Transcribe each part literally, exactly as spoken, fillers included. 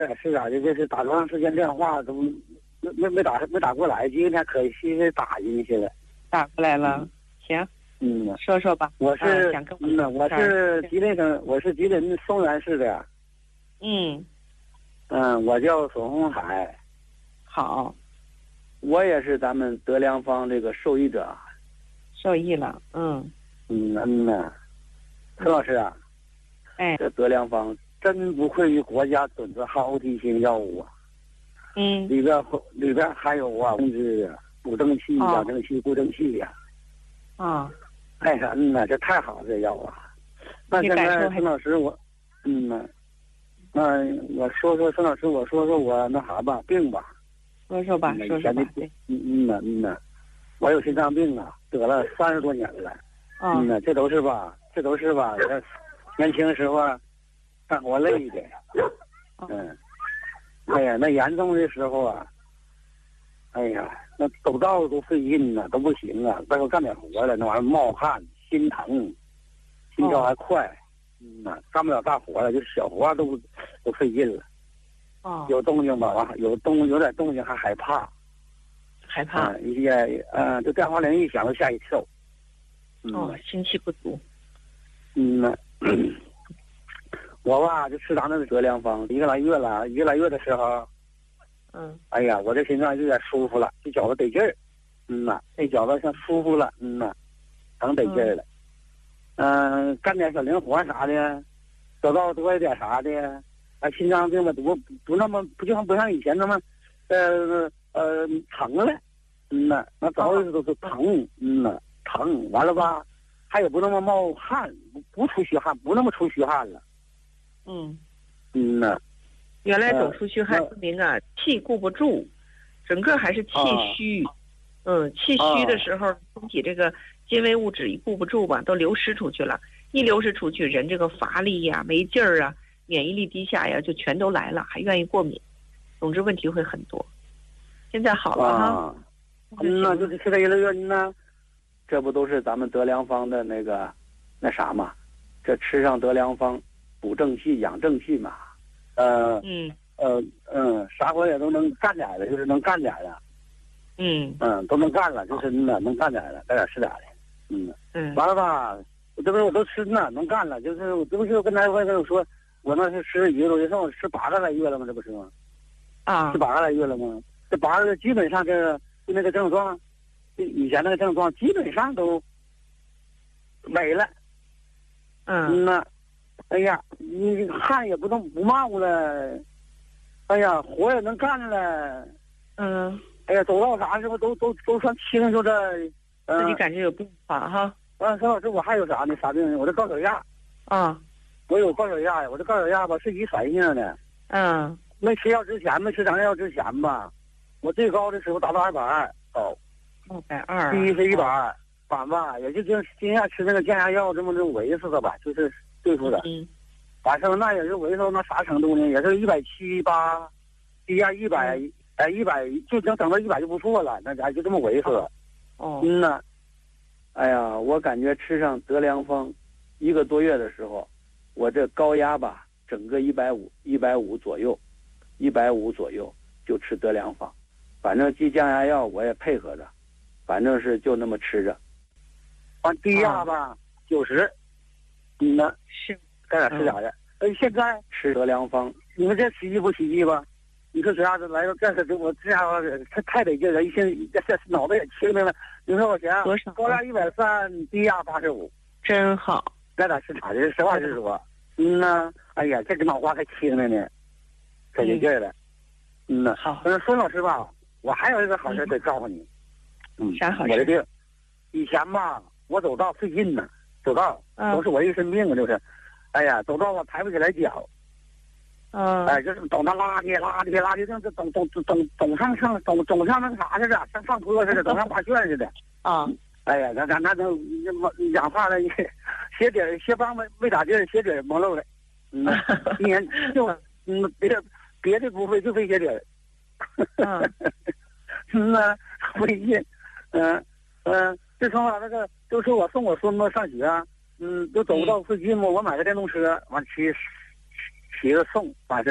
是啊，这这是打多长时间电话都没没没打没打过来，今天可惜是打进去了。 打过来了，行， 嗯， 说说吧。 我是啊想跟我嗯，我是吉林省，我是吉林松原市的。 嗯， 嗯，我叫孙红海， 好， 我也是咱们德良坊这个受益者。 受益了，嗯嗯嗯呐，陈老师啊， 哎这德良坊真不愧于国家准则好提性药物啊， 嗯里边里边还有啊，控制补正气、 哦养正气、固正气呀、 啊， 哎呀，嗯呐，这太好了，这药啊。那现在你感受还陈老师我，嗯呐，那我说说陈老师，我说说我那啥吧，病吧。 说说吧， 嗯说说吧， 以前对， 嗯嗯呐嗯呐，我有心脏病啊，得了三十多年了。 啊嗯呐，这都是吧，这都是吧，这年轻时候啊干活累的。嗯，哎呀，那严重的时候啊，哎呀，那走道都费劲呐，都不行啊。再说干点活了，那玩意儿冒汗、心疼、心跳还快。嗯呐，干不了大活了，就是小活都都费劲了。 哦， 有动静吧，完有动有点动静还害怕。 害怕， 嗯，一些呃，这电话铃一响都吓一跳。嗯、 哦，心气不足， 嗯呐，我吧就吃咱那个德良坊，一个来月了，一个来月的时候， 嗯哎呀，我这心脏就有点舒服了，这觉得得劲儿。嗯呐，这觉得像舒服了，嗯呐，成得劲儿了。嗯、呃，干点小零活啥的，走道多一点啥的，啊，心脏病吧不不那么不就像不像以前那么，呃呃疼了。嗯呐，那早日都是疼，嗯呐，疼完了吧，还有不那么冒汗，不不出虚汗，不那么出虚汗了。 嗯， 嗯呐， 原来总出虚汗呃说明啊气固不住，整个还是气虚，嗯，气虚的时候身体这个精微物质一固不住吧，都流失出去了，一流失出去，人这个乏力呀、没劲儿啊、免疫力低下呀，就全都来了，还愿意过敏，总之问题会很多。现在好了哈。 啊嗯呐，就是吃这一个月呢，这不都是咱们德良坊的那个那啥嘛？这吃上德良坊，补正气、养正气嘛。呃嗯呃嗯，啥活也都能干点的，就是能干点的。 嗯嗯，都能干了，就是嗯呐，能干点的，干点是点的。嗯， 嗯， 完了吧？我这不是我都吃呢，能干了，就是我这不是跟他我跟我说，我那是吃一个多月，剩我吃八个来月了吗？这不是吗？ 啊吃，八个来月了吗？这八个月基本上这个就那个症状，就以前那个症状基本上都没了。 嗯嗯呐，哎呀，你汗也不动不冒了，哎呀，活也能干了， 嗯， 哎呀，走道啥时候都都都算清楚的。嗯、 自己感觉有变化哈。 啊，陈老师，我还有啥呢？啥病呢？我这高血压， 啊， 我有高血压呀。我这高血压吧是遗传性的， 嗯没吃药之前，没吃长药之前吧，我最高的时候达到二百二高， 二百二， 低是一百二，反吧也就跟今天吃那个降压药这么的维持的吧，就是对付的。 嗯反正那也是维持到那啥程度呢？也是一百七八，低压一百，哎一百就能整到一百就不错了，那家就这么维持。 哦， 嗯呐，哎呀，我感觉吃上德良坊一个多月的时候，我这高压吧，整个一百五、一百五左右，一百五左右就吃德良坊，反正低降压药我也配合着，反正是就那么吃着。完低压吧九十，嗯呐， 是， 该咋吃咋的。呃，现在吃德良坊，你们这奇迹不奇迹吧？你说这样子来个这个，我这家伙太太得劲了，一现这这脑袋也清明了。你说我钱多少高压一百三，低压八十五， 真好。 该咋吃咋的，实话实说。嗯呐，哎呀，这个脑瓜还清了呢，可得劲了。嗯呐， 好。 嗯，孙老师吧，我还有一个好事得告诉你。嗯， 啥好事？ 我的病，以前吧，我走道费劲呢，走道都是我一身病啊，就是，哎呀，走道我抬不起来脚。 嗯， 哎，就是总他拉的拉的拉的，像这总总总总总上上总总像那个啥似的，像上坡似的，总像画卷似的。 啊， 哎呀，咱咱那都讲话了，鞋底鞋帮没没打劲，鞋底蒙漏了。嗯，一年就嗯别的别的不费，就费鞋底。 嗯， 嗯呐，费劲。嗯嗯，自从我那个就说我送我孙子上学，嗯，就走不到费劲嘛，我买个电动车，完骑。骑着送，完事，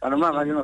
反正慢慢就能